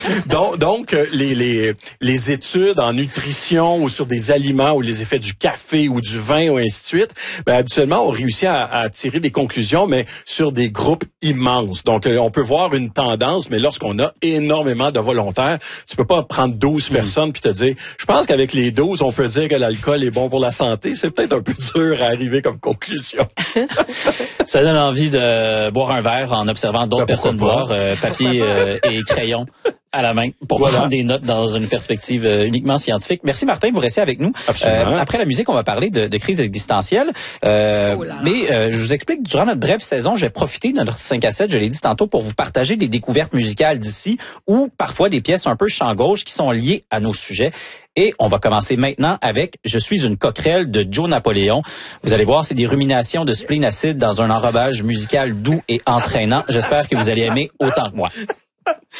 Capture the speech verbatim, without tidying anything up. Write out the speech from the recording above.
donc, donc les, les, les études en nutrition ou sur des aliments ou les effets du café ou du vin ou ainsi de suite, ben, habituellement, on réussit à, à tirer des conclusions, mais sur des groupes immenses. Donc, on peut voir une tendance, mais lorsqu'on a énormément de volontaires, tu peux pas prendre douze mmh. personnes puis te dire, je pense qu'avec les douze, on peut dire que l'alcool est bon pour la santé. C'est peut-être un peu dur à arriver comme conclusion. Ça donne envie de boire un verre en observant d'autres ben, personnes boire, euh, papier euh, et crayon à la main pour voilà. prendre des notes dans une perspective euh, uniquement scientifique. Merci Martin, vous restez avec nous. Absolument. Euh, après la musique, on va parler de, de crise existentielle. Euh, oh là là. Mais euh, je vous explique, durant notre brève saison, je vais profiter de notre cinq à sept, je l'ai dit tantôt, pour vous partager des découvertes musicales d'ici ou parfois des pièces un peu champ gauche qui sont liées à nos sujets. Et on va commencer maintenant avec « Je suis une coquerelle » de Joe Napoléon. Vous allez voir, c'est des ruminations de spleen acide dans un enrobage musical doux et entraînant. J'espère que vous allez aimer autant que moi.